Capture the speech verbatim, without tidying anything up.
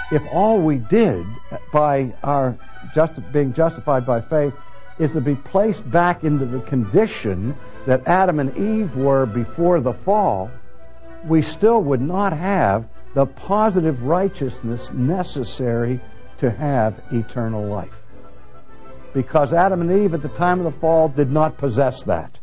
if all we did by our just being justified by faith is to be placed back into the condition that Adam and Eve were before the fall, we still would not have the positive righteousness necessary to have eternal life. Because Adam and Eve at the time of the fall did not possess that.